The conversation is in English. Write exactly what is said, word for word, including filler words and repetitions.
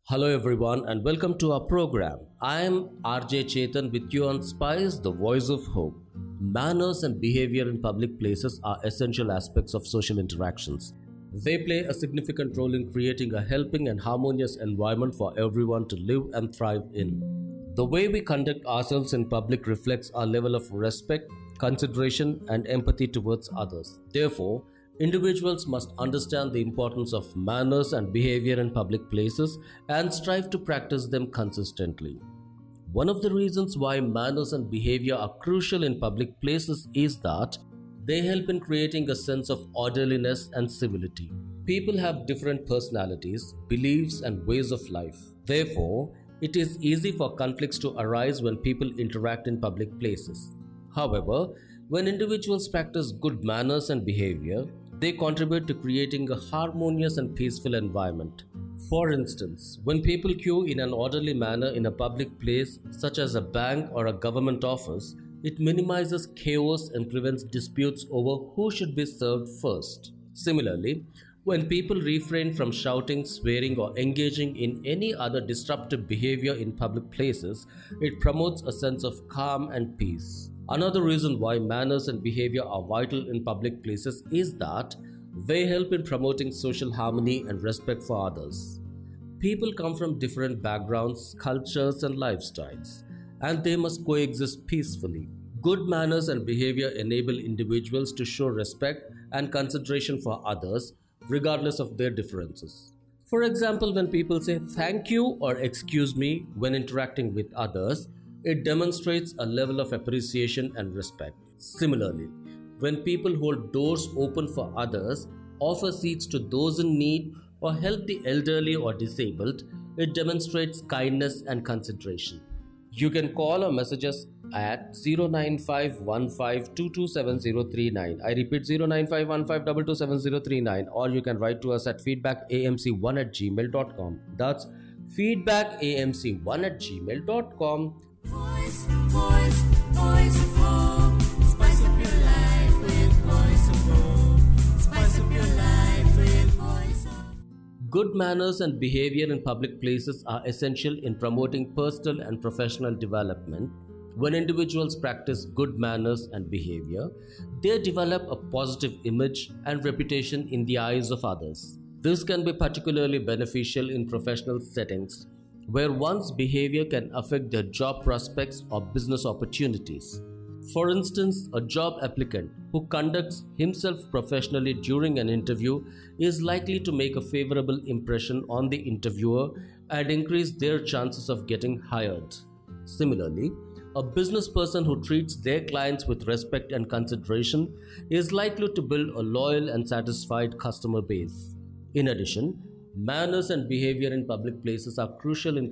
Hello everyone and welcome to our program. I am R J Chetan with you on Spice, the voice of hope. Manners and behavior in public places are essential aspects of social interactions. They play a significant role in creating a helping and harmonious environment for everyone to live and thrive in. The way we conduct ourselves in public reflects our level of respect, consideration, and empathy towards others. Therefore, individuals must understand the importance of manners and behavior in public places and strive to practice them consistently. One of the reasons why manners and behavior are crucial in public places is that they help in creating a sense of orderliness and civility. People have different personalities, beliefs, and ways of life. Therefore, it is easy for conflicts to arise when people interact in public places. However, when individuals practice good manners and behavior, they contribute to creating a harmonious and peaceful environment. For instance, when people queue in an orderly manner in a public place such as a bank or a government office, it minimizes chaos and prevents disputes over who should be served first. Similarly, when people refrain from shouting, swearing, or engaging in any other disruptive behavior in public places, it promotes a sense of calm and peace. Another reason why manners and behavior are vital in public places is that they help in promoting social harmony and respect for others. People come from different backgrounds, cultures, and lifestyles, and they must coexist peacefully. Good manners and behavior enable individuals to show respect and consideration for others, regardless of their differences. For example, when people say thank you or excuse me when interacting with others, it demonstrates a level of appreciation and respect. Similarly, when people hold doors open for others, offer seats to those in need, or help the elderly or disabled, it demonstrates kindness and consideration. You can call or message us at zero nine five one five two two seven zero three nine. I repeat zero nine five one five two two seven zero three nine, or you can write to us at feedback a m c one at gmail dot com. That's feedback a m c one at gmail dot com. Voice, voice, voice of hope. Spice up your life with voice of hope. Spice up your life with voice of hope. Good manners and behavior in public places are essential in promoting personal and professional development. When individuals practice good manners and behavior, they develop a positive image and reputation in the eyes of others. This can be particularly beneficial in professional settings, where one's behavior can affect their job prospects or business opportunities. For instance, a job applicant who conducts himself professionally during an interview is likely to make a favorable impression on the interviewer and increase their chances of getting hired. Similarly, a business person who treats their clients with respect and consideration is likely to build a loyal and satisfied customer base. In addition, manners and behavior in public places are crucial in